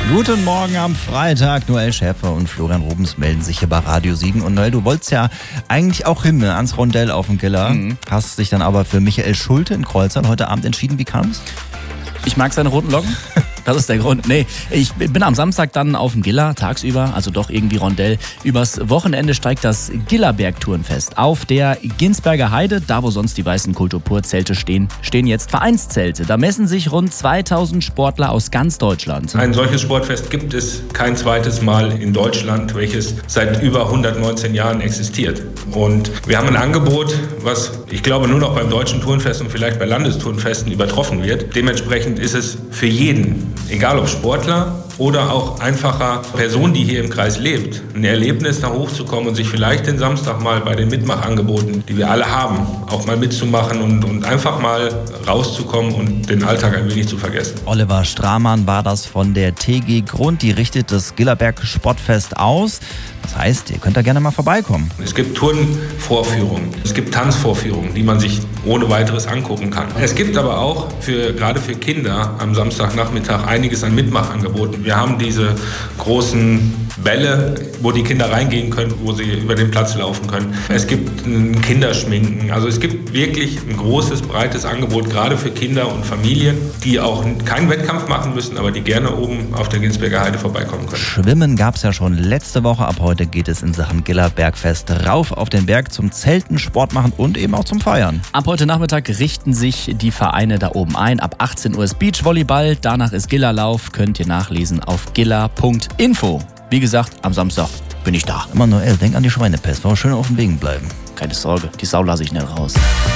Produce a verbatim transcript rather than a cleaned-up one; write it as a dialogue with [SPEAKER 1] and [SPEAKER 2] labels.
[SPEAKER 1] Guten Morgen am Freitag. Noel Schäfer und Florian Rubens melden sich hier bei Radio Siegen. Und Noel, du wolltest ja eigentlich auch hin, ne, ans Rondell auf dem Giller. Mhm. Hast dich dann aber für Michael Schulte in Kreuzern heute Abend entschieden. Wie kam es?
[SPEAKER 2] Ich mag seine roten Locken. Das ist der Grund. Nee, ich bin am Samstag dann auf dem Giller, tagsüber, also doch irgendwie Rondell. Übers Wochenende steigt das Gillerberg-Tourenfest auf der Ginsberger Heide. Da, wo sonst die weißen Kulturpur-Zelte stehen, stehen jetzt Vereinszelte. Da messen sich rund zweitausend Sportler aus ganz Deutschland.
[SPEAKER 3] Ein solches Sportfest gibt es kein zweites Mal in Deutschland, welches seit über hundertneunzehn Jahren existiert. Und wir haben ein Angebot, was ich glaube nur noch beim Deutschen Tourenfest und vielleicht bei Landestourenfesten übertroffen wird. Dementsprechend ist es für jeden, egal ob Sportler oder auch einfacher Person, die hier im Kreis lebt, ein Erlebnis, da hochzukommen und sich vielleicht den Samstag mal bei den Mitmachangeboten, die wir alle haben, auch mal mitzumachen und, und einfach mal rauszukommen und den Alltag ein wenig zu vergessen.
[SPEAKER 1] Oliver Stramann war das von der T G Grund, die richtet das Gillerberg Sportfest aus. Das heißt, ihr könnt da gerne mal vorbeikommen.
[SPEAKER 3] Es gibt Turnvorführungen, es gibt Tanzvorführungen, die man sich ohne weiteres angucken kann. Es gibt aber auch, für, gerade für Kinder, am Samstagnachmittag einiges an Mitmachangeboten. Wir haben diese großen Bälle, wo die Kinder reingehen können, wo sie über den Platz laufen können. Es gibt ein Kinderschminken. Also es gibt wirklich ein großes, breites Angebot, gerade für Kinder und Familien, die auch keinen Wettkampf machen müssen, aber die gerne oben auf der Ginsberger Heide vorbeikommen können.
[SPEAKER 1] Schwimmen gab es ja schon letzte Woche. Ab heute geht es in Sachen Gillerbergfest rauf auf den Berg zum Zelten, Sport machen und eben auch zum Feiern.
[SPEAKER 2] Ab heute Nachmittag richten sich die Vereine da oben ein. Ab achtzehn Uhr ist Beachvolleyball, danach ist Gillerlauf. Könnt ihr nachlesen auf giller punkt info. Wie gesagt, am Samstag bin ich da.
[SPEAKER 1] Manuel, denk an die Schweinepest. War schön auf dem Weg bleiben.
[SPEAKER 2] Keine Sorge, die Sau lasse ich nicht raus.